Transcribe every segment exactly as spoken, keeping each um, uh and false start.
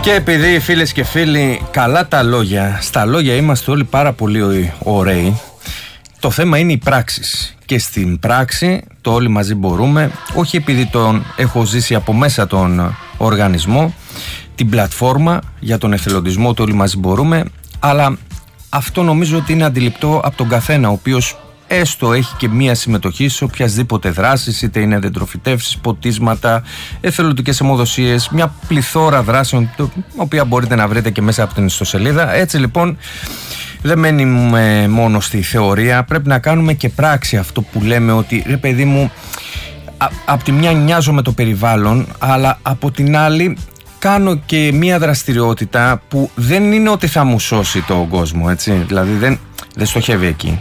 Και επειδή, φίλες και φίλοι, καλά τα λόγια, στα λόγια είμαστε όλοι πάρα πολύ ωραίοι, το θέμα είναι οι πράξεις. Και στην πράξη το όλοι μαζί μπορούμε, όχι επειδή τον έχω ζήσει από μέσα τον οργανισμό, την πλατφόρμα για τον εθελοντισμό, το όλοι μαζί μπορούμε, αλλά αυτό νομίζω ότι είναι αντιληπτό από τον καθένα, ο οποίος έστω έχει και μία συμμετοχή σε οποιασδήποτε δράσεις, είτε είναι δεντροφυτεύσεις, ποτίσματα, εθελοντικές αιμοδοσίες, μια πληθώρα δράσεων, τα οποία μπορείτε να βρείτε και μέσα από την ιστοσελίδα. Έτσι λοιπόν δεν μένουμε μόνο στη θεωρία, πρέπει να κάνουμε και πράξη αυτό που λέμε, ότι ρε παιδί μου, α, από τη μια νοιάζω με το περιβάλλον, αλλά από την άλλη κάνω και μια δραστηριότητα που δεν είναι ότι θα μου σώσει τον κόσμο, έτσι, δηλαδή δεν, δεν στοχεύει εκεί.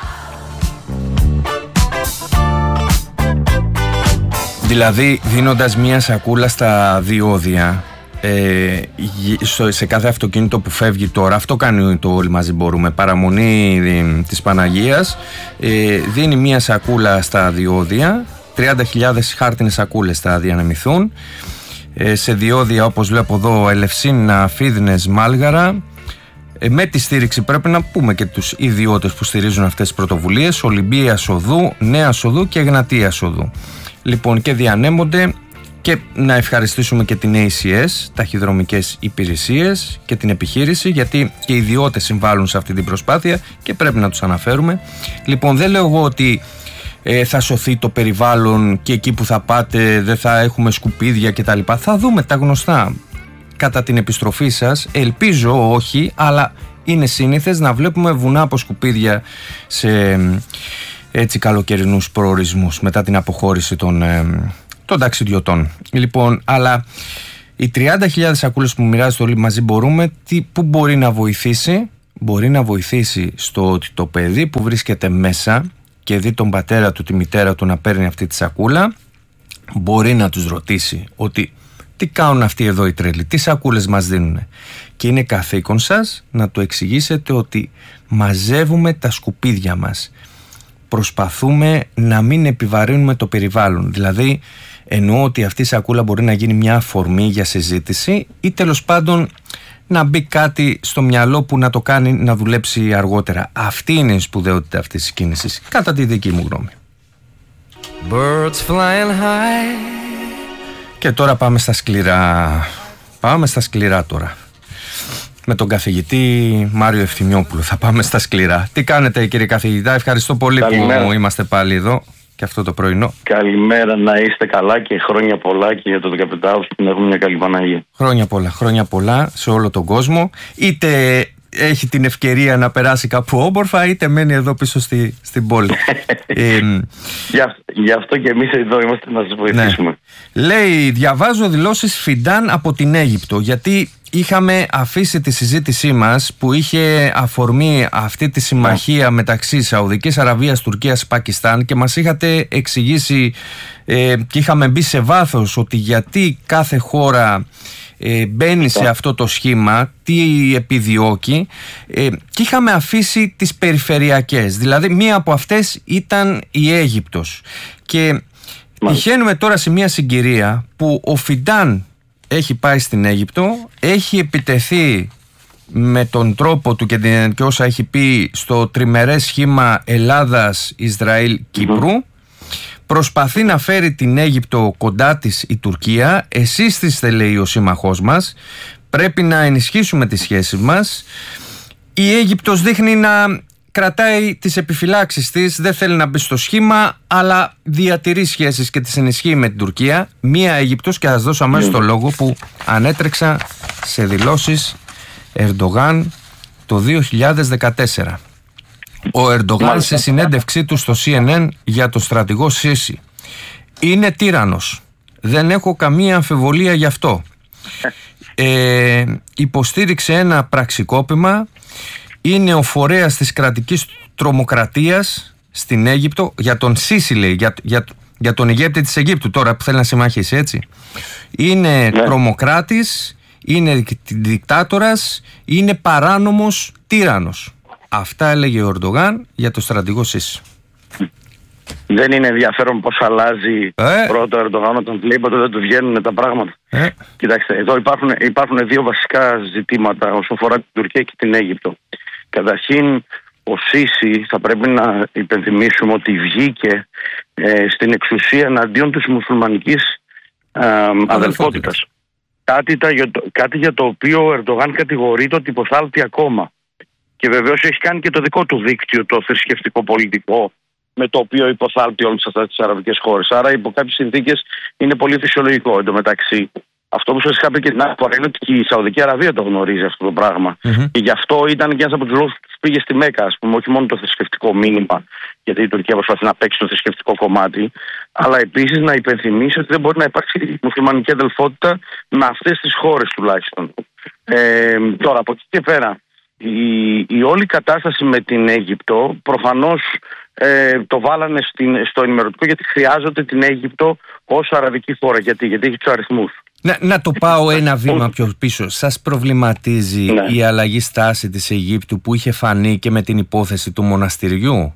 Δηλαδή δίνοντας μια σακούλα στα διόδια ε, σε κάθε αυτοκίνητο που φεύγει τώρα, αυτό κάνει το όλοι μαζί μπορούμε, παραμονή ε, της Παναγίας, ε, δίνει μια σακούλα στα διόδια, τριάντα χιλιάδες χάρτινες σακούλες θα διανεμηθούν ε, σε διόδια όπως βλέπω εδώ, Ελευσίνα, Φίδνες, Μάλγαρα, ε, με τη στήριξη, πρέπει να πούμε και τους ιδιώτες που στηρίζουν αυτές τις πρωτοβουλίες, Ολυμπίας Οδού, Νέας Οδού και Εγνατίας Οδού. Λοιπόν, και διανέμονται, και να ευχαριστήσουμε και την έι σι ες, ταχυδρομικές υπηρεσίες, και την επιχείρηση, γιατί και οι ιδιώτες συμβάλλουν σε αυτή την προσπάθεια και πρέπει να τους αναφέρουμε. Λοιπόν, δεν λέω εγώ ότι ε, θα σωθεί το περιβάλλον και εκεί που θα πάτε δεν θα έχουμε σκουπίδια κτλ. Θα δούμε τα γνωστά κατά την επιστροφή σας, ελπίζω όχι, αλλά είναι σύνηθες να βλέπουμε βουνά από σκουπίδια σε έτσι καλοκαιρινούς προορισμούς μετά την αποχώρηση των, ε, των ταξιδιωτών. Λοιπόν, αλλά οι τριάντα χιλιάδες σακούλες που μοιράζεται όλοι μαζί μπορούμε, τι, που μπορεί να βοηθήσει? Μπορεί να βοηθήσει στο ότι το παιδί που βρίσκεται μέσα και δει τον πατέρα του, τη μητέρα του να παίρνει αυτή τη σακούλα, μπορεί να τους ρωτήσει ότι τι κάνουν αυτοί εδώ οι τρελοί, τι σακούλες μας δίνουν. Και είναι καθήκον σας να του εξηγήσετε ότι μαζεύουμε τα σκουπίδια μας. Προσπαθούμε να μην επιβαρύνουμε το περιβάλλον. Δηλαδή, εννοώ ότι αυτή η σακούλα μπορεί να γίνει μια αφορμή για συζήτηση ή τέλος πάντων να μπει κάτι στο μυαλό που να το κάνει να δουλέψει αργότερα. Αυτή είναι η σπουδαιότητα αυτής της κίνησης, κατά τη δική μου γνώμη. Birds flying high. Και τώρα πάμε στα σκληρά. Πάμε στα σκληρά τώρα. Με τον καθηγητή Μάριο Ευθυμιόπουλο θα πάμε στα σκληρά. Τι κάνετε, κύριε καθηγητά? Ευχαριστώ πολύ. Καλημέρα. Που είμαστε πάλι εδώ και αυτό το πρωινό. Καλημέρα, να είστε καλά και χρόνια πολλά και για το δεκαπεντάο που έχουμε μια καλή Παναγία. Χρόνια πολλά, χρόνια πολλά σε όλο τον κόσμο. Είτε έχει την ευκαιρία να περάσει κάπου όμορφα, είτε μένει εδώ πίσω στη, στην πόλη. ε, Γι' αυτό και εμείς εδώ είμαστε να σας βοηθήσουμε. Ναι. Λέει, διαβάζω δηλώσεις Φιντάν από την Αίγυπτο, γιατί είχαμε αφήσει τη συζήτησή μας που είχε αφορμή αυτή τη συμμαχία yeah. μεταξύ Σαουδικής Αραβίας, Τουρκίας, Πακιστάν, και μας είχατε εξηγήσει ε, και είχαμε μπει σε βάθος ότι γιατί κάθε χώρα ε, μπαίνει yeah. σε αυτό το σχήμα, τι επιδιώκει, ε, και είχαμε αφήσει τις περιφερειακές, δηλαδή μία από αυτές ήταν η Αίγυπτος, και τυχαίνουμε τώρα σε μία συγκυρία που ο Φιντάν έχει πάει στην Αίγυπτο, έχει επιτεθεί με τον τρόπο του και, την, και όσα έχει πει στο τριμερές σχήμα Ελλάδας-Ισραήλ-Κύπρου, mm-hmm. προσπαθεί να φέρει την Αίγυπτο κοντά της η Τουρκία. Εσείς είστε, λέει, ο σύμμαχός μας, πρέπει να ενισχύσουμε τις σχέσεις μας. Η Αίγυπτος δείχνει να κρατάει τις επιφυλάξεις της, δεν θέλει να μπει στο σχήμα, αλλά διατηρεί σχέσεις και τις ενισχύει με την Τουρκία. Μία Αίγυπτος, και θα σας δώσω αμέσως το λόγο, που ανέτρεξα σε δηλώσεις Ερντογάν το δύο χιλιάδες δεκατέσσερα. Ο Ερντογάν σε συνέντευξή του στο σι εν εν για το στρατηγό Σίση: είναι τύραννος, δεν έχω καμία αμφιβολία γι' αυτό. Ε, υποστήριξε ένα πραξικόπημα, είναι ο φορέας της κρατικής τρομοκρατίας στην Αίγυπτο, για τον Σίση, λέει, για, για, για τον ηγέτη της Αιγύπτου τώρα που θέλει να συμμαχίσει, έτσι. Είναι ναι. τρομοκράτης, είναι δικτάτορας, είναι παράνομος τύραννος. Αυτά έλεγε ο Ερντογάν για το στρατηγό Σίση. Δεν είναι ενδιαφέρον πώς αλλάζει ε. πρώτο Ερντογάν όταν βλέπει ότι δεν του βγαίνουν τα πράγματα. Ε. Κοιτάξτε, εδώ υπάρχουν, υπάρχουν δύο βασικά ζητήματα όσον αφορά την Τουρκία και την Αίγυπτο. Καταρχήν, ο Σίση θα πρέπει να υπενθυμίσουμε ότι βγήκε ε, στην εξουσία εναντίον της μουσουλμανικής ε, αδελφότητας. Κάτι, κάτι για το οποίο ο Ερντογάν κατηγορείται ότι υποθάλπτει ακόμα. Και βεβαίως έχει κάνει και το δικό του δίκτυο, το θρησκευτικό πολιτικό, με το οποίο υποθάλπτει όλες αυτές τις αραβικές χώρες. Άρα, υπό κάποιες συνθήκες είναι πολύ φυσιολογικό. Εν τω μεταξύ, αυτό που σας είχα πει και την άλλη φορά είναι ότι και η Σαουδική Αραβία το γνωρίζει αυτό το πράγμα. Mm-hmm. Και γι' αυτό ήταν και ένας από τους λόγους που πήγε στη Μέκα, ας πούμε, όχι μόνο το θρησκευτικό μήνυμα, γιατί η Τουρκία προσπαθεί να παίξει το θρησκευτικό κομμάτι, αλλά επίσης να υπενθυμίσει ότι δεν μπορεί να υπάρξει μουσουλμανική αδελφότητα με αυτές τις χώρες τουλάχιστον. Ε, τώρα, από εκεί και πέρα, η, η όλη κατάσταση με την Αίγυπτο προφανώς ε, το βάλανε στην, στο ενημερωτικό γιατί χρειάζονται την Αίγυπτο ως αραβική χώρα. Γιατί, γιατί έχει τους αριθμούς. Να, να το πάω ένα βήμα πιο πίσω. Σας προβληματίζει ναι. η αλλαγή στάση της Αιγύπτου που είχε φανεί και με την υπόθεση του μοναστηριού?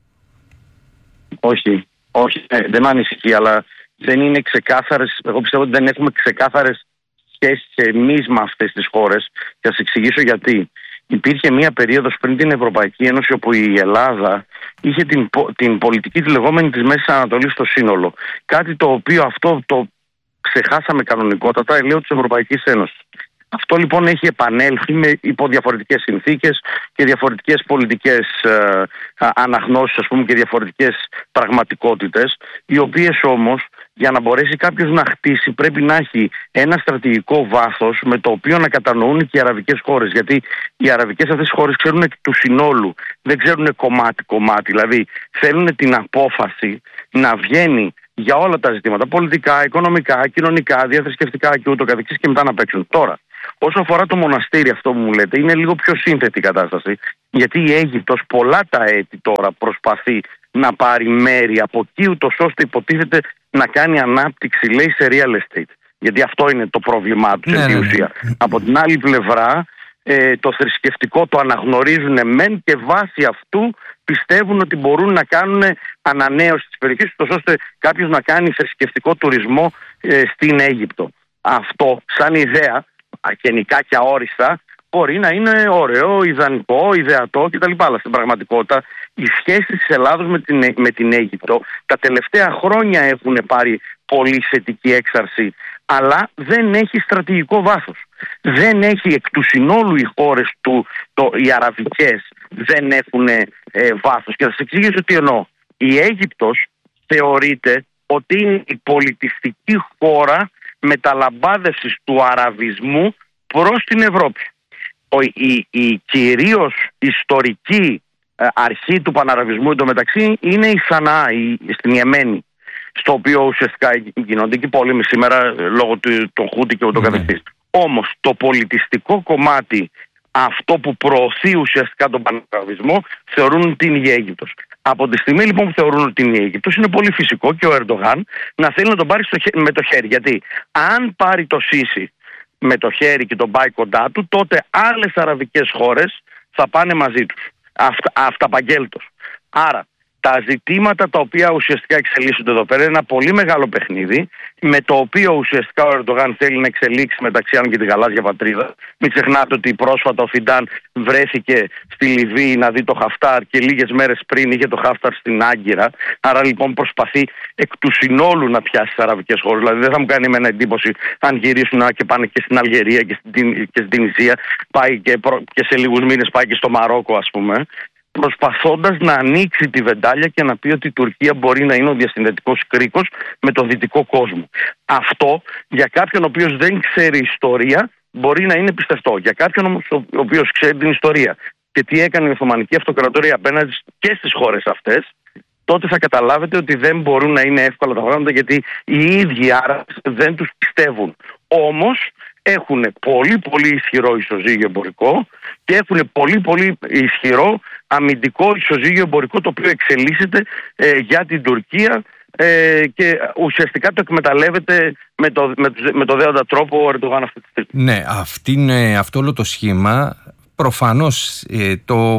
Όχι, όχι ε, δεν με ανησυχεί, αλλά δεν είναι ξεκάθαρες. Εγώ πιστεύω ότι δεν έχουμε ξεκάθαρες σχέσεις εμείς με αυτές τις χώρες. Και θα σας εξηγήσω γιατί. Υπήρχε μία περίοδος πριν την Ευρωπαϊκή Ένωση όπου η Ελλάδα είχε την, την πολιτική τη λεγόμενη της Μέσης Ανατολής στο σύνολο. Κάτι το οποίο αυτό το ξεχάσαμε κανονικότατα ελέω της Ευρωπαϊκής Ένωσης. Αυτό λοιπόν έχει επανέλθει με, υπό διαφορετικές συνθήκες και διαφορετικές πολιτικές ε, αναγνώσεις, ας πούμε, και διαφορετικές πραγματικότητες, οι οποίες όμως για να μπορέσει κάποιος να χτίσει πρέπει να έχει ένα στρατηγικό βάθος με το οποίο να κατανοούν και οι αραβικές χώρες. Γιατί οι αραβικές αυτές τις χώρες ξέρουν εκ του συνόλου, δεν ξέρουν κομμάτι-κομμάτι. Δηλαδή θέλουν την απόφαση να βγαίνει για όλα τα ζητήματα, πολιτικά, οικονομικά, κοινωνικά, διαθρησκευτικά και ούτω καθεξής, και μετά να παίξουν. Τώρα, όσον αφορά το μοναστήρι, αυτό που μου λέτε, είναι λίγο πιο σύνθετη η κατάσταση, γιατί η Αίγυπτος πολλά τα έτη τώρα προσπαθεί να πάρει μέρη από εκεί, ούτως ώστε υποτίθεται να κάνει ανάπτυξη, λέει, σε real estate. Γιατί αυτό είναι το πρόβλημά του, ναι, σε ουσία. Ναι. Από την άλλη πλευρά, ε, το θρησκευτικό το αναγνωρίζουν μεν και βάσει αυτού πιστεύουν ότι μπορούν να κάνουν ανανέωση της περιοχής, ώστε κάποιος να κάνει θρησκευτικό τουρισμό ε, στην Αίγυπτο. Αυτό, σαν ιδέα, γενικά και αόριστα, μπορεί να είναι ωραίο, ιδανικό, ιδεατό κτλ. Αλλά στην πραγματικότητα, οι σχέσεις της Ελλάδος με την, με την Αίγυπτο τα τελευταία χρόνια έχουν πάρει πολύ θετική έξαρση, αλλά δεν έχει στρατηγικό βάθος. Δεν έχει εκ του συνόλου οι χώρες του, το, οι αραβικές, δεν έχουν ε, βάθος. Και θα σας εξηγήσω τι εννοώ. Η Αίγυπτος θεωρείται ότι είναι η πολιτιστική χώρα μεταλαμπάδευσης του αραβισμού προς την Ευρώπη. Ο, η, η κυρίως ιστορική ε, αρχή του παναραβισμού εντωμεταξύ είναι η Σανά, η, στην Ιεμένη, στο οποίο ουσιαστικά γίνονται και πόλεμοι σήμερα λόγω του, του Χούτι και ούτω mm. καθεξής. Όμως το πολιτιστικό κομμάτι, αυτό που προωθεί ουσιαστικά τον παναραβισμό, θεωρούν ότι είναι η Αίγυπτος. Από τη στιγμή λοιπόν που θεωρούν ότι είναι η Αίγυπτος, είναι πολύ φυσικό και ο Ερντογάν να θέλει να τον πάρει στο, με το χέρι. Γιατί αν πάρει το Σίση με το χέρι και τον πάει κοντά του, τότε άλλες αραβικές χώρες θα πάνε μαζί τους. Αυτα, αυταπαγγέλτος. Άρα τα ζητήματα τα οποία ουσιαστικά εξελίσσονται εδώ πέρα είναι ένα πολύ μεγάλο παιχνίδι, με το οποίο ουσιαστικά ο Ερντογάν θέλει να εξελίξει μεταξύ άλλων και τη γαλάζια πατρίδα. Μην ξεχνάτε ότι πρόσφατα ο Φιντάν βρέθηκε στη Λιβύη να δει το Χαφτάρ και λίγες μέρες πριν είχε το Χαφτάρ στην Άγκυρα. Άρα λοιπόν προσπαθεί εκ του συνόλου να πιάσει τις αραβικές χώρες. Δηλαδή δεν θα μου κάνει εμένα εντύπωση αν γυρίσουν και πάνε και στην Αλγερία και στην, και στην Τινησία, πάει και, προ, και σε λίγους μήνες πάει και στο Μαρόκο, ας πούμε, προσπαθώντας να ανοίξει τη βεντάλια και να πει ότι η Τουρκία μπορεί να είναι ο διασυνδετικός κρίκος με τον δυτικό κόσμο. Αυτό για κάποιον ο οποίος δεν ξέρει ιστορία μπορεί να είναι πιστευτό. Για κάποιον όμως ο οποίος ξέρει την ιστορία και τι έκανε η Οθωμανική Αυτοκρατορία απέναντι και στις χώρες αυτές, τότε θα καταλάβετε ότι δεν μπορούν να είναι εύκολα τα πράγματα, γιατί οι ίδιοι Άραβες δεν τους πιστεύουν. Όμως έχουν πολύ πολύ ισχυρό ισοζύγιο εμπορικό και έχουν πολύ πολύ ισχυρό αμυντικό ισοζύγιο εμπορικό, το οποίο εξελίσσεται ε, για την Τουρκία ε, και ουσιαστικά το εκμεταλλεύεται με το, με, με το δέοντα τρόπο ο Ερντογάν αυτή τη στιγμή. Ναι, αυτή είναι, αυτό όλο το σχήμα προφανώς ε, το...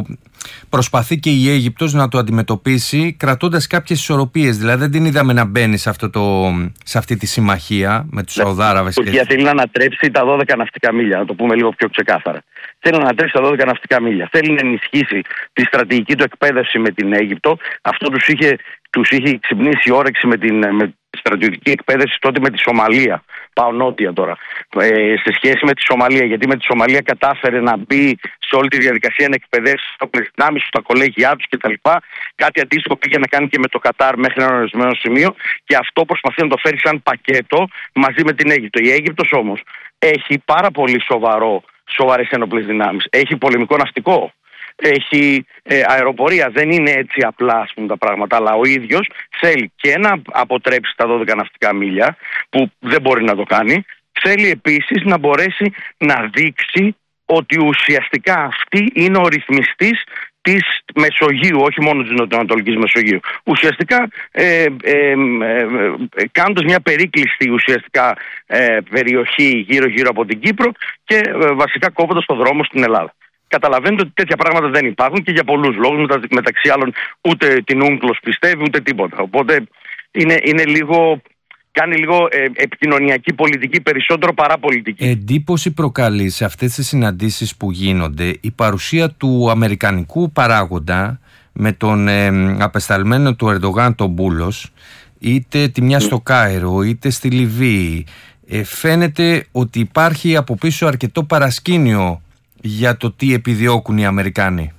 προσπαθεί και η Αίγυπτος να το αντιμετωπίσει κρατώντας κάποιες ισορροπίες. Δηλαδή δεν την είδαμε να μπαίνει σε, αυτό το, σε αυτή τη συμμαχία με τους Σαουδάραβες. Η Τουρκία θέλει να ανατρέψει τα δώδεκα ναυτικά μίλια, να το πούμε λίγο πιο ξεκάθαρα. Θέλει να ανατρέψει τα δώδεκα ναυτικά μίλια. Θέλει να ενισχύσει τη στρατηγική του εκπαίδευση με την Αίγυπτο. Αυτό τους είχε, τους είχε ξυπνήσει η όρεξη με την με τη στρατηγική εκπαίδευση τότε με τη Σομαλία. Πάω νότια τώρα. Ε, σε σχέση με τη Σομαλία, γιατί με τη Σομαλία κατάφερε να μπει σε όλη τη διαδικασία να εκπαιδεύσει τα πληθυνάμει του, τα κολέγια του κτλ. Κάτι αντίστοιχο πήγε να κάνει και με το Κατάρ μέχρι ένα ορισμένο σημείο και αυτό προσπαθεί να το φέρει σαν πακέτο μαζί με την Αίγυπτο. Η Αίγυπτος όμως έχει πάρα πολύ σοβαρό, σοβαρές ενόπλες δυνάμεις. Έχει πολεμικό ναυτικό. Έχει ε, αεροπορία. Δεν είναι έτσι απλά, ας πούμε, τα πράγματα. Αλλά ο ίδιος θέλει και να αποτρέψει τα δώδεκα ναυτικά μίλια, που δεν μπορεί να το κάνει. Θέλει επίσης να μπορέσει να δείξει ότι ουσιαστικά αυτή είναι ο ρυθμιστής της Μεσογείου, όχι μόνο της Νοτιοανατολικής Μεσογείου. Ουσιαστικά ε, ε, ε, ε, κάνοντας μια περίκλειστη ουσιαστικά ε, περιοχή γύρω-γύρω από την Κύπρο και ε, βασικά κόβοντας το δρόμο στην Ελλάδα. Καταλαβαίνετε ότι τέτοια πράγματα δεν υπάρχουν και για πολλούς λόγους, μεταξύ άλλων ούτε την Ούγκλος πιστεύει ούτε τίποτα. Οπότε είναι, είναι λίγο... κάνει λίγο ε, επικοινωνιακή πολιτική περισσότερο παρά πολιτική. Εντύπωση προκαλεί σε αυτές τις συναντήσεις που γίνονται η παρουσία του αμερικανικού παράγοντα με τον ε, απεσταλμένο του Ερντογάν τον Μπούλος, είτε τη μια στο Κάιρο είτε στη Λιβύη. Ε, φαίνεται ότι υπάρχει από πίσω αρκετό παρασκήνιο για το τι επιδιώκουν οι Αμερικάνοι.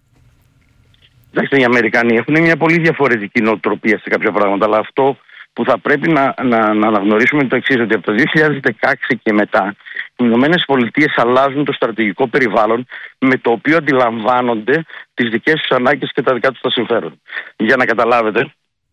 Εντάξει, οι Αμερικανοί έχουν μια πολύ διαφορετική νοοτροπία σε κάποια πράγματα, αλλά αυτό που θα πρέπει να, να, να αναγνωρίσουμε το εξής, ότι από το δύο χιλιάδες δεκαέξι και μετά οι Ηνωμένες Πολιτείες αλλάζουν το στρατηγικό περιβάλλον με το οποίο αντιλαμβάνονται τις δικές τους ανάγκες και τα δικά τους τα συμφέροντα. Για να καταλάβετε,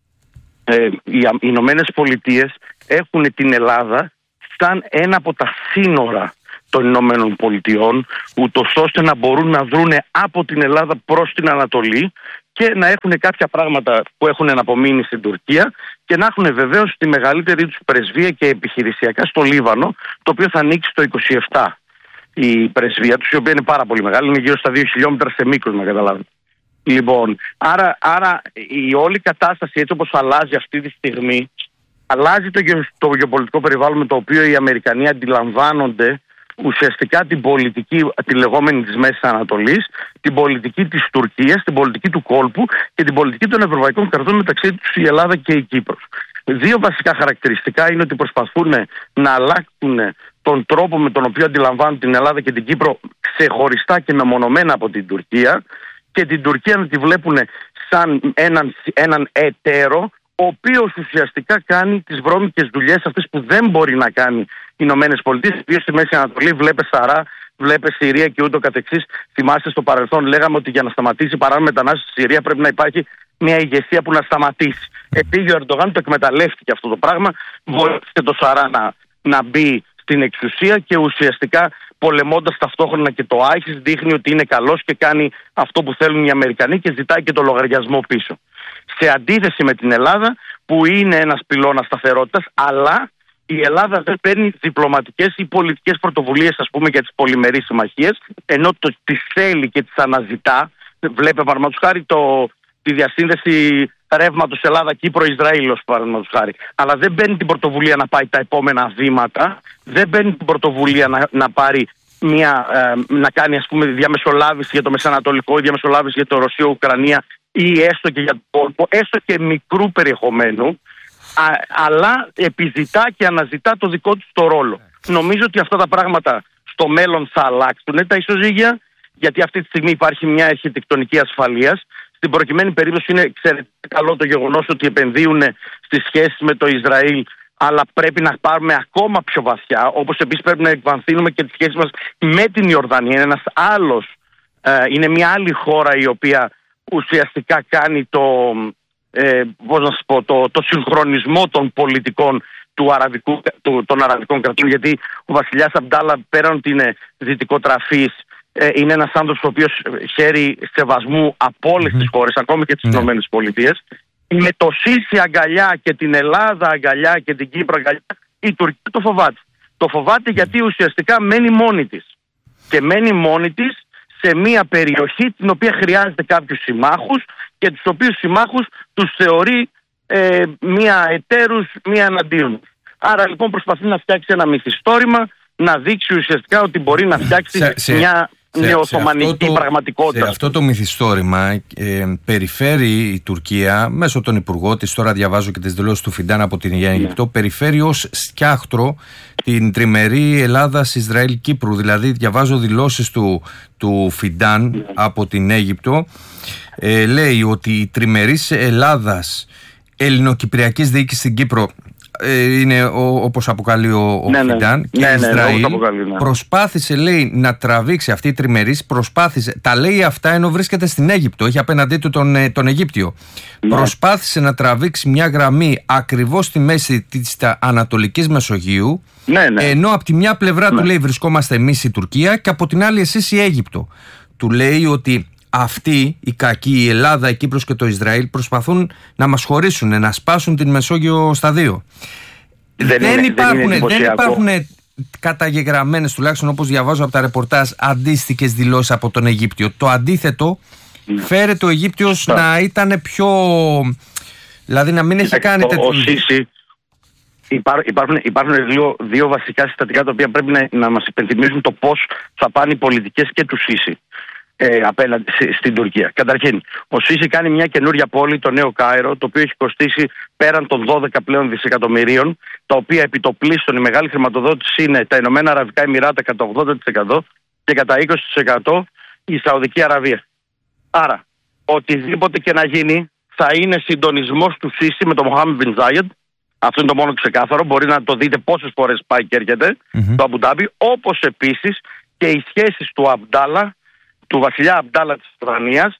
ε, οι Ηνωμένες Πολιτείες έχουν την Ελλάδα σαν ένα από τα σύνορα των Ηνωμένων Πολιτειών, ούτως ώστε να μπορούν να δρούνε από την Ελλάδα προς την Ανατολή και να έχουν κάποια πράγματα που έχουν απομείνει στην Τουρκία και να έχουν βεβαίως τη μεγαλύτερη τους πρεσβεία και επιχειρησιακά στο Λίβανο, το οποίο θα ανοίξει το είκοσι επτά. Η πρεσβεία τους, η οποία είναι πάρα πολύ μεγάλη, είναι γύρω στα δύο χιλιόμετρα σε μήκος, να καταλάβετε. Λοιπόν, άρα, άρα η όλη κατάσταση έτσι όπως αλλάζει αυτή τη στιγμή, αλλάζει το, γε, το γεωπολιτικό περιβάλλον με το οποίο οι Αμερικανοί αντιλαμβάνονται ουσιαστικά την πολιτική, τη λεγόμενη της Μέσης Ανατολής, την πολιτική της Τουρκίας, την πολιτική του κόλπου και την πολιτική των ευρωπαϊκών κρατών, μεταξύ τους η Ελλάδα και η Κύπρος. Δύο βασικά χαρακτηριστικά είναι ότι προσπαθούν να αλλάξουν τον τρόπο με τον οποίο αντιλαμβάνουν την Ελλάδα και την Κύπρο ξεχωριστά και μεμονωμένα από την Τουρκία, και την Τουρκία να τη βλέπουν σαν έναν, έναν εταίρο, ο οποίος ουσιαστικά κάνει τις βρώμικες δουλειές αυτές που δεν μπορεί να κάνει οι Ηνωμένες Πολιτείες, ιδίως στη Μέση Ανατολή. Βλέπε Σαρά, βλέπε Συρία και ούτω καθεξής. Θυμάστε στο παρελθόν λέγαμε ότι για να σταματήσει η παράνομη μετανάστευση στη Συρία πρέπει να υπάρχει μια ηγεσία που να σταματήσει. Επήγε ο Ερντογάν, το εκμεταλλεύτηκε αυτό το πράγμα, βοήθησε το Σαρά να, να μπει στην εξουσία και ουσιαστικά πολεμώντας ταυτόχρονα και το άισις δείχνει ότι είναι καλός και κάνει αυτό που θέλουν οι Αμερικανοί και ζητάει και το λογαριασμό πίσω. Σε αντίθεση με την Ελλάδα, που είναι ένας πυλώνας σταθερότητας, αλλά η Ελλάδα δεν παίρνει διπλωματικές ή πολιτικές πρωτοβουλίες, ας πούμε, για τις πολυμερείς συμμαχίες, ενώ το, τις θέλει και τις αναζητά. Βλέπε, παραδείγματος χάρη, το, τη διασύνδεση ρεύματος Ελλάδα-Κύπρο-Ισραήλ, ως παραδείγματος χάρη. Αλλά δεν παίρνει την πρωτοβουλία να πάει τα επόμενα βήματα, δεν παίρνει την πρωτοβουλία να, να πάρει μια, ε, να κάνει, ας πούμε, διαμεσολάβηση για το Μεσανατολικό ή διαμεσολάβηση για το Ρωσία-Ουκρανία ή έστω και για τον κόλπο, έστω και μικρού περιεχομένου, α, αλλά επιζητά και αναζητά το δικό του το ρόλο. Νομίζω ότι αυτά τα πράγματα στο μέλλον θα αλλάξουν τα ισοζύγια, γιατί αυτή τη στιγμή υπάρχει μια αρχιτεκτονική ασφαλείας. Στην προκειμένη περίπτωση είναι εξαιρετικά καλό το γεγονός ότι επενδύουν στις σχέσεις με το Ισραήλ, αλλά πρέπει να πάρουμε ακόμα πιο βαθιά, όπως επίσης πρέπει να εκβαθύνουμε και τις σχέσεις μας με την Ιορδανία. Είναι ένας άλλος, ε, είναι μια άλλη χώρα η οποία ουσιαστικά κάνει το, ε, πώς να σας πω, το, το συγχρονισμό των πολιτικών του αραβικού, του, των αραβικών κρατών, γιατί ο βασιλιάς Αμπντάλα, πέραν ότι είναι δυτικοτραφής, ε, είναι ένας άνθρωπος ο οποίος χαίρει σεβασμού από όλες mm-hmm. τις χώρες, ακόμη και τις mm-hmm. Ηνωμένες Πολιτείες. Με το Σίσι αγκαλιά και την Ελλάδα αγκαλιά και την Κύπρο αγκαλιά, η Τουρκία το φοβάται. Το φοβάται γιατί ουσιαστικά μένει μόνη της. Και μένει μόνη της σε μια περιοχή την οποία χρειάζεται κάποιους συμμάχους και τους οποίους συμμάχους τους θεωρεί ε, μία εταίρους, μία εναντίον. Άρα λοιπόν προσπαθεί να φτιάξει ένα μυθιστόρημα, να δείξει ουσιαστικά ότι μπορεί να φτιάξει σε, σε, μια νεοοθωμανική πραγματικότητα. Σε αυτό το μυθιστόρημα ε, περιφέρει η Τουρκία μέσω των υπουργών της, τώρα διαβάζω και τις δηλώσεις του Φιντάν από την Αίγυπτο, yeah. περιφέρει ως σκιάχτρο την τριμερή Ελλάδας-Ισραήλ-Κύπρου. Δηλαδή διαβάζω δηλώσεις του, του Φιντάν yeah. από την Αίγυπτο. Ε, λέει ότι η τριμερής Ελλάδας ελληνοκυπριακής διοίκησης στην Κύπρο είναι όπως αποκαλεί ο, ο ναι, Φιντάν ναι, και ναι, Ισραήλ ναι, αποκαλεί, ναι. προσπάθησε, λέει, να τραβήξει αυτή η τριμερής, προσπάθησε, τα λέει αυτά ενώ βρίσκεται στην Αίγυπτο, έχει απέναντί του τον, τον Αιγύπτιο, ναι. προσπάθησε να τραβήξει μια γραμμή ακριβώς στη μέση της Ανατολικής Μεσογείου, ναι, ναι. ενώ από τη μια πλευρά ναι. του λέει βρισκόμαστε εμείς η Τουρκία και από την άλλη εσείς η Αίγυπτο. Του λέει ότι αυτοί οι κακοί, η Ελλάδα, η Κύπρος και το Ισραήλ, προσπαθούν να μας χωρίσουν, να σπάσουν την Μεσόγειο στα δύο. Δεν, δεν, είναι, υπάρχουν, δεν, δεν υπάρχουν καταγεγραμμένες, τουλάχιστον όπως διαβάζω από τα ρεπορτάζ, αντίστοιχες δηλώσεις από τον Αιγύπτιο. Το αντίθετο ναι. φέρεται ο Αιγύπτιος να ήταν πιο... Δηλαδή να μην έχει κάνει τέτοιο... Υπάρχουν, υπάρχουν δύο, δύο βασικά συστατικά τα οποία πρέπει να, να μας υπενθυμίζουν το πώς θα πάνε οι πολιτικές και του Σίση. Ε, απέναντι στην Τουρκία. Καταρχήν, ο Σίση κάνει μια καινούρια πόλη, το Νέο Κάιρο, το οποίο έχει κοστίσει πέραν των δώδεκα πλέον δισεκατομμυρίων, τα οποία επιτοπλίστων η μεγάλη χρηματοδότηση είναι τα Ηνωμένα Αραβικά Εμιράτα κατά ογδόντα τοις εκατό και κατά είκοσι τοις εκατό η Σαουδική Αραβία. Άρα, οτιδήποτε και να γίνει θα είναι συντονισμός του Σίση με τον Μοχάμεντ Μπιν Ζάιεντ. Αυτό είναι το μόνο ξεκάθαρο. Μπορεί να το δείτε πόσες φορές πάει και έρχεται mm-hmm. το Αμπουντάμπι, όπως επίσης και οι σχέσεις του Αμπντάλα, του βασιλιά Αμπντάλα της Ιορδανίας,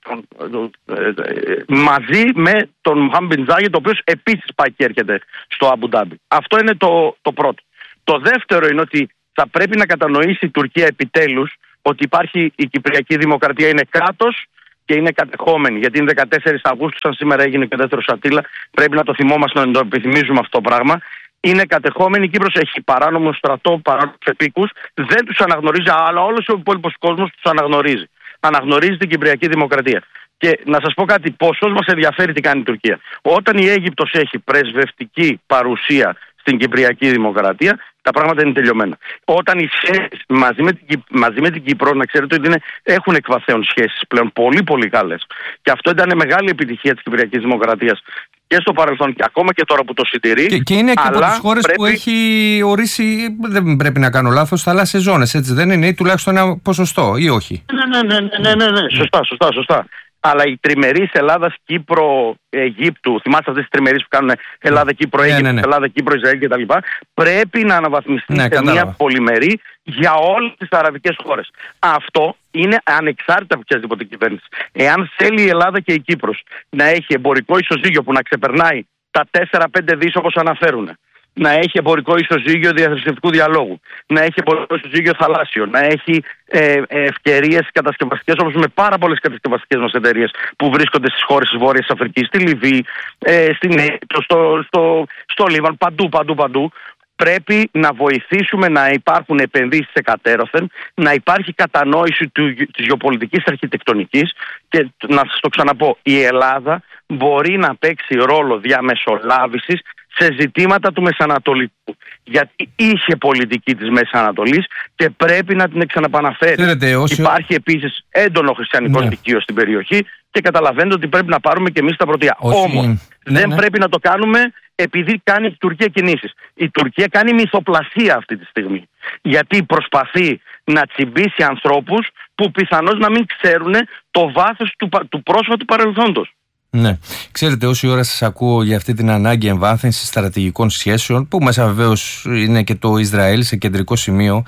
μαζί με τον Μοχάμεντ Μπιν Ζάιεντ, ο οποίος επίσης πάει και έρχεται στο Αμπουντάμπι. Αυτό είναι το, το πρώτο. Το δεύτερο είναι ότι θα πρέπει να κατανοήσει η Τουρκία επιτέλους ότι υπάρχει η Κυπριακή Δημοκρατία, είναι κράτος και είναι κατεχόμενη. Γιατί είναι δεκατέσσερις Αυγούστου, σαν σήμερα έγινε και δεύτερο Αττήλα, πρέπει να το θυμόμαστε, να το επιθυμίζουμε αυτό το πράγμα. Είναι κατεχόμενη, η Κύπρος έχει παράνομο στρατό, παράνομους επίκους, δεν τους αναγνωρίζει, αλλά όλος ο υπόλοιπος κόσμος τους αναγνωρίζει. Αναγνωρίζει την Κυπριακή Δημοκρατία. Και να σας πω κάτι, πόσος μας ενδιαφέρει τι κάνει η Τουρκία. Όταν η Αίγυπτος έχει πρεσβευτική παρουσία στην Κυπριακή Δημοκρατία, τα πράγματα είναι τελειωμένα. Όταν οι σχέσεις μαζί με την, μαζί με την Κύπρο, να ξέρετε ότι είναι, έχουν εκβαθέων σχέσεις πλέον πολύ πολύ καλές. Και αυτό ήταν μεγάλη επιτυχία της Κυπριακής Δημοκρατίας και στο παρελθόν και ακόμα και τώρα που το συντηρεί. Και, και είναι και από τις χώρες πρέπει... που έχει ορίσει, δεν πρέπει να κάνω λάθος, θαλάσσιες ζώνες, έτσι δεν είναι, ή τουλάχιστον ένα ποσοστό, ή όχι? Ναι, ναι, ναι, ναι, ναι, ναι. Σωστά, σωστά, σωστά. Αλλά οι τριμερείς Ελλάδας, Κύπρο, Αιγύπτου, θυμάστε αυτές τις τριμερείς που κάνουν Ελλάδα, Κύπρο, Αίγυπτο, ναι, ναι, ναι. Ελλάδα, Κύπρο, Ισραήλ κτλ. Πρέπει να αναβαθμιστεί ναι, σε κατάλαβα. μια πολυμερή για όλες τις αραβικές χώρες. Αυτό είναι ανεξάρτητα από οποιασδήποτε κυβέρνηση. Εάν θέλει η Ελλάδα και η Κύπρος να έχει εμπορικό ισοζύγιο που να ξεπερνάει τα τέσσερα πέντε δις όπως αναφέρουν, να έχει εμπορικό ισοζύγιο διαθρησκευτικού διαλόγου, να έχει εμπορικό ισοζύγιο θαλάσσιο, να έχει ε, ευκαιρίες κατασκευαστικές όπως με πάρα πολλές κατασκευαστικές μας εταιρείες που βρίσκονται στις χώρες της Βόρειας Αφρικής, στη Λιβύη, ε, στην Αίγυπτο, στο, στο, στο Λίβαν, παντού, παντού, παντού. Πρέπει να βοηθήσουμε να υπάρχουν επενδύσεις εκατέρωθεν, να υπάρχει κατανόηση του, της γεωπολιτικής αρχιτεκτονικής και να σας το ξαναπώ, η Ελλάδα μπορεί να παίξει ρόλο διαμεσολάβησης σε ζητήματα του Μεσανατολικού. Γιατί είχε πολιτική της Μέσης Ανατολής και πρέπει να την ξαναπαναφέρει. Ξέρετε, όσοι... Υπάρχει επίσης έντονο χριστιανικό ναι. στοιχείο στην περιοχή και καταλαβαίνετε ότι πρέπει να πάρουμε και εμείς τα πρωτεία. Όσοι... Όμως ναι, δεν ναι. πρέπει να το κάνουμε επειδή κάνει η Τουρκία κινήσεις. Η Τουρκία κάνει μυθοπλασία αυτή τη στιγμή. Γιατί προσπαθεί να τσιμπήσει ανθρώπους που πιθανώς να μην ξέρουν το βάθος του, του πρόσφατου παρελθόντος. Ναι. Ξέρετε, όση ώρα σας ακούω για αυτή την ανάγκη εμβάθυνσης στρατηγικών σχέσεων, που μέσα βεβαίως είναι και το Ισραήλ σε κεντρικό σημείο,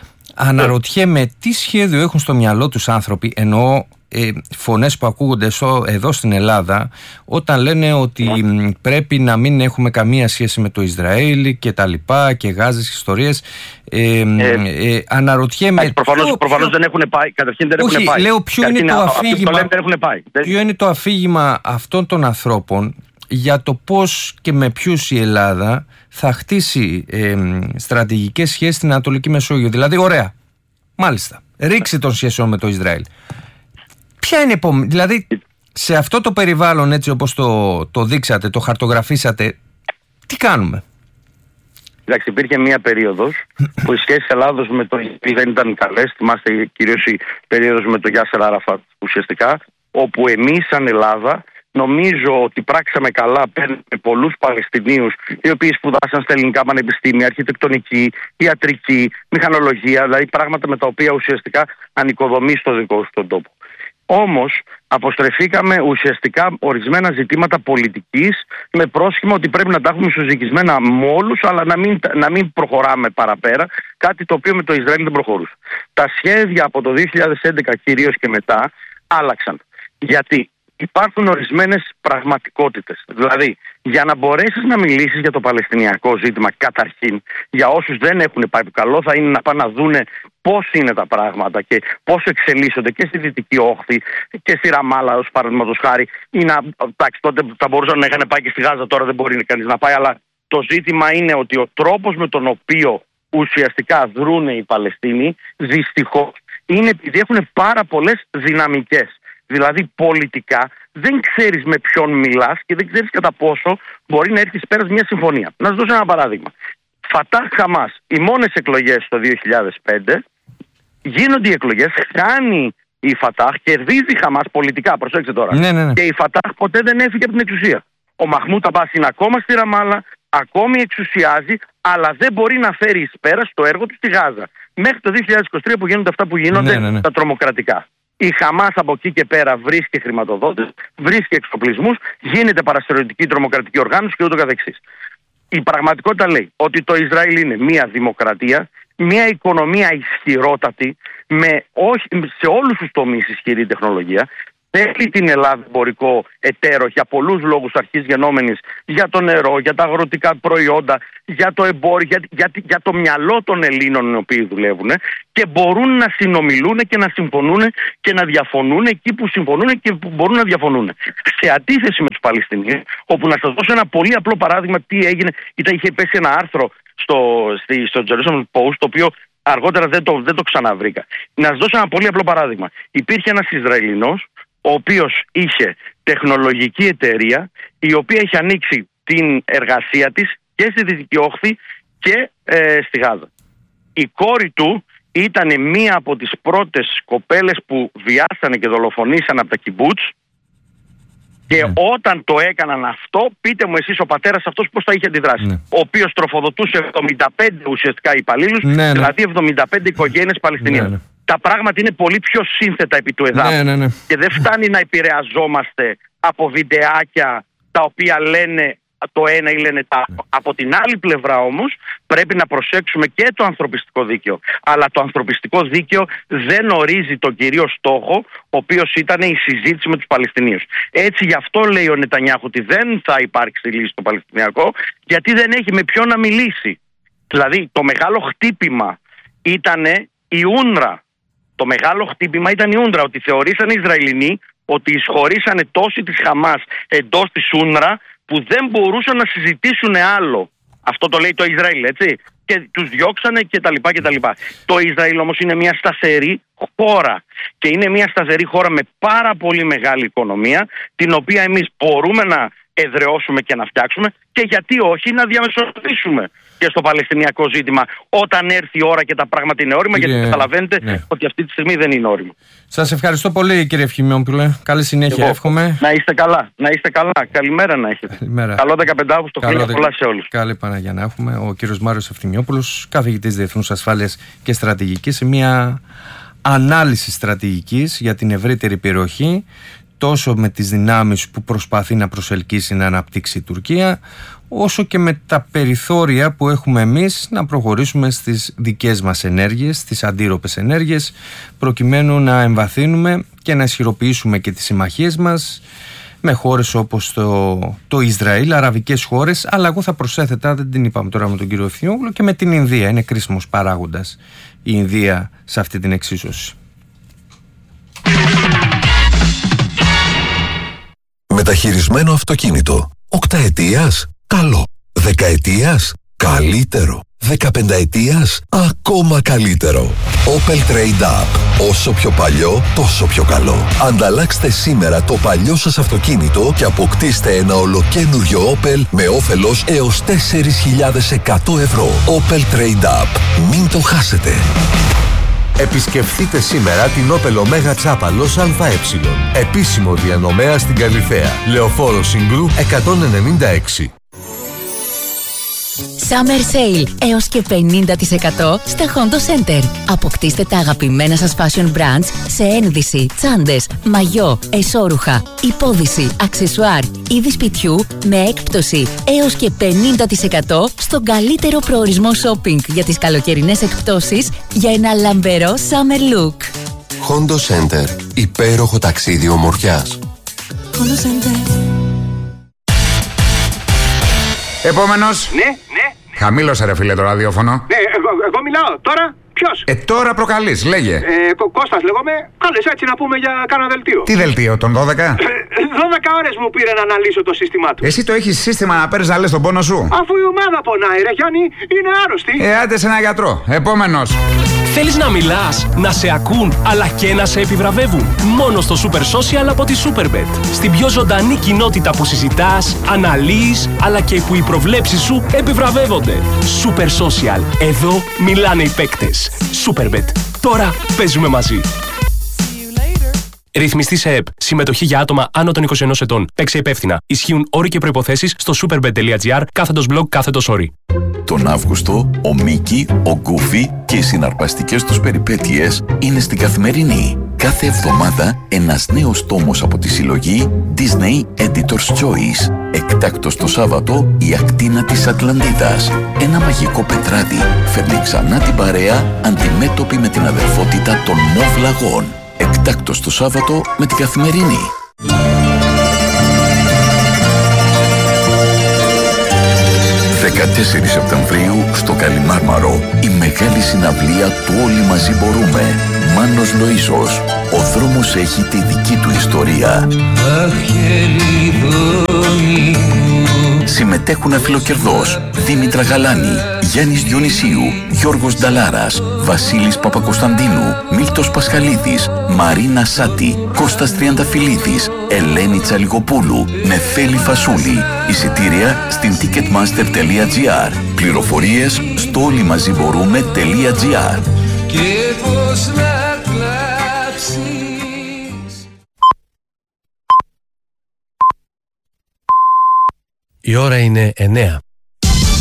αναρωτιέμαι τι σχέδιο έχουν στο μυαλό τους άνθρωποι, εννοώ ε, φωνές που ακούγονται στο, εδώ στην Ελλάδα, όταν λένε ότι yeah. πρέπει να μην έχουμε καμία σχέση με το Ισραήλ και τα λοιπά και Γάζες και ιστορίες. Ε, ε, ε, αναρωτιέμαι. Προφανώς, ποιο, προφανώς ποιο... δεν έχουν πάει. Καταρχήν δεν Όχι, έχουν πάει. Λέω ποιο είναι, το αφήγημα, το δεν έχουν πάει. ποιο είναι το αφήγημα αυτών των ανθρώπων για το πώς και με ποιους η Ελλάδα θα χτίσει ε, στρατηγικές σχέσεις στην Ανατολική Μεσόγειο. Δηλαδή, ωραία. Μάλιστα. ρήξη των σχέσεων με το Ισραήλ. Ποια είναι η επόμενη, δηλαδή σε αυτό το περιβάλλον, έτσι όπως το, το δείξατε, το χαρτογραφήσατε, τι κάνουμε? Εντάξει, υπήρχε μία περίοδος που οι σχέσεις Ελλάδος με το Ισραήλ δεν ήταν καλές. Θυμάστε κυρίως η περίοδος με το Γιάσερ Αραφάτ ουσιαστικά, όπου εμείς σαν Ελλάδα νομίζω ότι πράξαμε καλά. Παίρνουμε πολλούς Παλαιστινίους οι οποίοι σπουδάσαν στα ελληνικά πανεπιστήμια, αρχιτεκτονική, ιατρική, μηχανολογία, δηλαδή πράγματα με τα οποία ουσιαστικά ανοικοδομεί στο δικό σου τον τόπο. Όμως αποστρεφήκαμε ουσιαστικά ορισμένα ζητήματα πολιτικής με πρόσχημα ότι πρέπει να τα έχουμε ισοζυγισμένα με όλους, αλλά να μην, να μην προχωράμε παραπέρα, κάτι το οποίο με το Ισραήλ δεν προχωρούσε. Τα σχέδια από το δύο χιλιάδες έντεκα κυρίως και μετά άλλαξαν. Γιατί υπάρχουν ορισμένες πραγματικότητες. Δηλαδή, για να μπορέσεις να μιλήσεις για το παλαιστινιακό ζήτημα, καταρχήν, για όσους δεν έχουν πάει καλό, θα είναι να πάνε να δούνε πώς είναι τα πράγματα και πώς εξελίσσονται και στη Δυτική Όχθη και στη Ραμάλα, ως παραδείγματος χάρη. Ή να, εντάξει, τότε θα μπορούσαν να είχαν πάει και στη Γάζα, τώρα δεν μπορεί κανείς να πάει, αλλά το ζήτημα είναι ότι ο τρόπος με τον οποίο ουσιαστικά δρούνε οι Παλαιστίνοι, δυστυχώς, είναι επειδή έχουν πάρα πολλές δυναμικές. Δηλαδή πολιτικά δεν ξέρεις με ποιον μιλάς και δεν ξέρεις κατά πόσο μπορεί να έρθει πέρας μια συμφωνία. Να σας δώσω ένα παράδειγμα. Φατάχ Χαμάς, οι μόνες εκλογές το δύο χιλιάδες πέντε, γίνονται οι εκλογές, χάνει η Φατάχ, κερδίζει η Χαμάς πολιτικά, προσέξτε τώρα. Ναι, ναι, ναι. Και η Φατάχ ποτέ δεν έφυγε από την εξουσία. Ο Μαχμούτ Αμπάς είναι ακόμα στη Ραμάλα, ακόμη εξουσιάζει, αλλά δεν μπορεί να φέρει εις πέρας το έργο του στη Γάζα. Μέχρι το δύο χιλιάδες είκοσι τρία που γίνονται αυτά που γίνονται, ναι, ναι, ναι. τα τρομοκρατικά. Η Χαμάς από εκεί και πέρα βρίσκει χρηματοδότες, βρίσκει εξοπλισμούς, γίνεται παραστεριωτική τρομοκρατική οργάνωση και ούτω καθεξής. Η πραγματικότητα λέει ότι το Ισραήλ είναι μια δημοκρατία, μια οικονομία ισχυρότατη, με όχι, σε όλους τους τομείς ισχυρή τεχνολογία. Θέλει την Ελλάδα εμπορικό εταίρο για πολλούς λόγους αρχής γενόμενης, για το νερό, για τα αγροτικά προϊόντα, για το εμπόριο, για, για, για το μυαλό των Ελλήνων οι οποίοι δουλεύουν και μπορούν να συνομιλούν και να συμφωνούν και να διαφωνούν εκεί που συμφωνούν και που μπορούν να διαφωνούν. Σε αντίθεση με τους Παλαιστινίους, όπου να σας δώσω ένα πολύ απλό παράδειγμα τι έγινε, ήταν, είχε πέσει ένα άρθρο στο, στο Jerusalem Post, το οποίο αργότερα δεν το, δεν το ξαναβρήκα. Να σας δώσω ένα πολύ απλό παράδειγμα. Υπήρχε ένας Ισραηλινός, ο οποίος είχε τεχνολογική εταιρεία, η οποία είχε ανοίξει την εργασία της και στη Δυτική Όχθη και ε, στη Γάζα. Η κόρη του ήταν μία από τις πρώτες κοπέλες που βιάσανε και δολοφονήσαν από τα κιμπούτς και mm. όταν το έκαναν αυτό, πείτε μου εσείς ο πατέρας αυτός πώς θα είχε αντιδράσει. Mm. Ο οποίος τροφοδοτούσε εβδομήντα πέντε ουσιαστικά υπαλλήλους, mm. δηλαδή εβδομήντα πέντε οικογένειες Παλαιστινίων. Mm. Τα πράγματα είναι πολύ πιο σύνθετα επί του εδάφους. Ναι, ναι, ναι. Και δεν φτάνει να επηρεαζόμαστε από βιντεάκια τα οποία λένε το ένα ή λένε τα άλλο. Από την άλλη πλευρά όμως πρέπει να προσέξουμε και το ανθρωπιστικό δίκαιο. Αλλά το ανθρωπιστικό δίκαιο δεν ορίζει τον κυρίω στόχο, ο οποίος ήταν η συζήτηση με τους Παλαιστινίους. Έτσι γι' αυτό λέει ο Νετανιάχου ότι δεν θα υπάρξει λύση στο Παλαιστινιακό, γιατί δεν έχει με ποιον να μιλήσει. Δηλαδή το μεγάλο χτύπημα ήταν η Ούνρα. Το μεγάλο χτύπημα ήταν η Ούνρα, ότι θεωρήσαν οι Ισραηλινοί ότι εισχωρήσανε τόσοι της Χαμάς εντός της Ούνρα που δεν μπορούσαν να συζητήσουν άλλο. Αυτό το λέει το Ισραήλ, έτσι. Και τους διώξανε κτλ. κτλ. Το Ισραήλ όμως είναι μια σταθερή χώρα και είναι μια σταθερή χώρα με πάρα πολύ μεγάλη οικονομία, την οποία εμείς μπορούμε να εδραιώσουμε και να φτιάξουμε και γιατί όχι να διαμεσολαβήσουμε και στο Παλαιστινιακό ζήτημα όταν έρθει η ώρα και τα πράγματα είναι όρημα, κύριε... γιατί καταλαβαίνετε ναι. ότι αυτή τη στιγμή δεν είναι όριμο. Σας ευχαριστώ πολύ κύριε Ευχημιόπουλε. Καλή συνέχεια. Εγώ. Εύχομαι. Να είστε καλά. Να είστε καλά. Καλημέρα να έχετε. Καλημέρα. Καλό δεκαπέντε Αυγούστου. Χρόνια δε... πολλά σε όλους. Καλή Παναγία να έχουμε. Ο κύριος Μάριος Ευθυμιόπουλος, καθηγητής Διεθνούς Ασφάλειας και Στρατηγικής, σε μια ανάλυση στρατηγικής για την ευρύτερη περιοχή, τόσο με τις δυνάμεις που προσπαθεί να προσελκύσει να αναπτύξει η Τουρκία, όσο και με τα περιθώρια που έχουμε εμείς να προχωρήσουμε στις δικές μας ενέργειες, στις αντίρροπες ενέργειες, προκειμένου να εμβαθύνουμε και να ισχυροποιήσουμε και τις συμμαχίες μας με χώρες όπως το, το Ισραήλ, αραβικές χώρες, αλλά εγώ θα προσέθετα, δεν την είπαμε τώρα με τον κύριο Ευθυμιόπουλο, και με την Ινδία. Είναι κρίσιμος παράγοντας η Ινδία σε αυτή την εξίσωση. Μεταχειρισμένο αυτοκίνητο. Οκταετίας. Καλό. Δεκαετίας. Καλύτερο. Δεκαπενταετίας ακόμα καλύτερο. Opel Trade Up. Όσο πιο παλιό, τόσο πιο καλό. Ανταλλάξτε σήμερα το παλιό σας αυτοκίνητο και αποκτήστε ένα ολοκένουργιο Opel με όφελος έως τέσσερις χιλιάδες εκατό ευρώ. Opel Trade Up. Μην το χάσετε. Επισκεφτείτε σήμερα την Opel Omega Τσάπαλος ΑΕ. Επίσημο διανομέα στην Καλιθέα. Λεωφόρο Συγκρού εκατόν ενενήντα έξι. Summer Sale έως και πενήντα τοις εκατό στα Hondo Center. Αποκτήστε τα αγαπημένα σας fashion brands σε ένδυση, τσάντες, μαγιό, εσώρουχα, υπόδυση, αξεσουάρ, είδη σπιτιού με έκπτωση έως και πενήντα τοις εκατό στον καλύτερο προορισμό shopping για τις καλοκαιρινές εκπτώσεις για ένα λαμπερό summer look. Hondo Center. Υπέροχο ταξίδι ομορφιάς. Hondo Center. Επόμενος. Ναι, ναι. Χαμήλωσε ρε φίλε το ραδιόφωνο. Ναι, εγώ, εγώ μιλάω. Τώρα ποιος? Ε, τώρα προκαλείς, λέγε. Ε, Κω- Κώστας λέγομαι. Κάλες έτσι να πούμε για κάνα δελτίο. Τι δελτίο, τον δώδεκα? Ε, δώδεκα ώρες μου πήρε να αναλύσω το σύστημά του. Εσύ το έχεις σύστημα να παίρνεις να λες τον πόνο σου? Αφού η ομάδα πονάει ρε Γιάννη, είναι άρρωστη. Ε, άντε σε ένα γιατρό. Επόμενος. Θέλεις να μιλάς, να σε ακούν, αλλά και να σε επιβραβεύουν? Μόνο στο Super Social από τη Superbet. Στην πιο ζωντανή κοινότητα που συζητάς, αναλύεις, αλλά και που οι προβλέψεις σου επιβραβεύονται. Super Social. Εδώ μιλάνε οι παίκτες. Superbet. Τώρα παίζουμε μαζί. Ρυθμιστή σε ΕΠ. Συμμετοχή για άτομα άνω των είκοσι ενός ετών. Παίξε υπεύθυνα. Ισχύουν όροι και προϋποθέσεις στο superbet.gr κάθετος blog κάθετος όροι. Τον Αύγουστο, ο Μίκη, ο Γκούφι και οι συναρπαστικές τους περιπέτειες είναι στην Καθημερινή. Κάθε εβδομάδα ένας νέος τόμος από τη συλλογή Disney Editor's Choice. Εκτάκτος το Σάββατο, η ακτίνα της Ατλαντίδας. Ένα μαγικό πετράδι φέρνει ξανά την παρέα αντιμέτωπη με την αδερφότητα των Μοβ Λαγών. Εκτάκτος το Σάββατο με την Καθημερινή. δεκατέσσερις Σεπτεμβρίου στο Καλιμάρμαρο η μεγάλη συναυλία του Όλοι Μαζί Μπορούμε. Μάνος Λοΐσος. Ο δρόμος έχει τη δική του ιστορία. Συμμετέχουν αφιλοκερδός Δήμητρα Γαλάνη, Γιάννης Διονυσίου, Γιώργος Νταλάρας, Βασίλης Παπακοσταντίνου, Μίλτος Πασχαλίδης, Μαρίνα Σάτη, Κώστας Τριανταφυλλίδης, Ελένη Τσαλιγοπούλου, Νεφέλη Φασούλη. Εισιτήρια στην ticketmaster.gr. Πληροφορίες στο όλοιμαζιμπορούμε.gr. Η ώρα είναι εννέα.